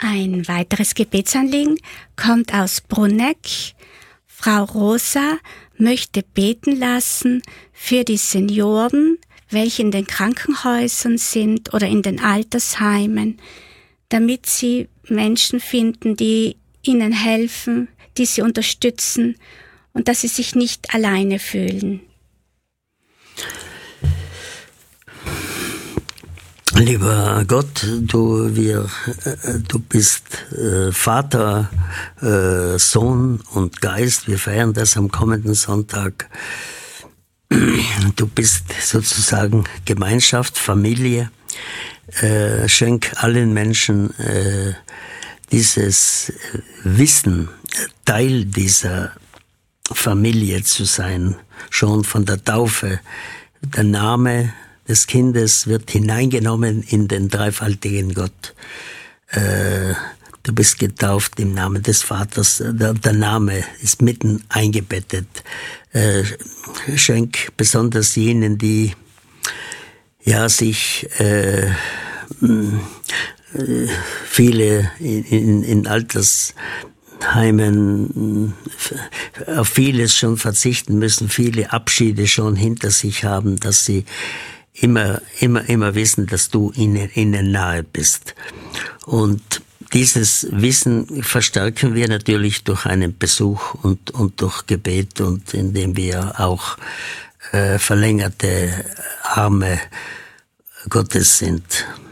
Ein weiteres Gebetsanliegen kommt aus Brunneck. Frau Rosa möchte beten lassen für die Senioren, welche in den Krankenhäusern sind oder in den Altersheimen, damit sie Menschen finden, die ihnen helfen, die sie unterstützen und dass sie sich nicht alleine fühlen. Lieber Gott, du bist Vater, Sohn und Geist. Wir feiern das am kommenden Sonntag. Du bist sozusagen Gemeinschaft, Familie. Schenk allen Menschen dieses Wissen, Teil dieser Familie zu sein, schon von der Taufe. Der Name des Kindes wird hineingenommen in den dreifaltigen Gott. Du bist getauft im Namen des Vaters. Der Name ist mitten eingebettet. Schenk besonders jenen, die sich viele in Altersheimen auf vieles schon verzichten müssen, viele Abschiede schon hinter sich haben, dass sie immer wissen, dass du ihnen nahe bist. Und dieses Wissen verstärken wir natürlich durch einen Besuch und durch Gebet und indem wir auch verlängerte Arme Gottes sind.